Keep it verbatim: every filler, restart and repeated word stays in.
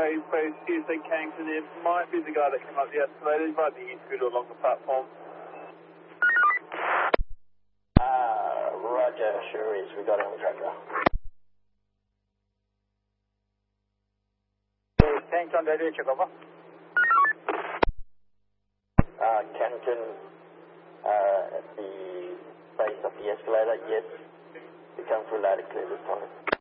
Craig, please see if they came to there. Might be the guy that came up the escalator, he might be e-scooter along the platform. Uh, Roger, sure is. We got him on tracker. Tank on radio, check over. Uh, Kennington, uh, at the base of the escalator, yes. We come through loud and clear this time.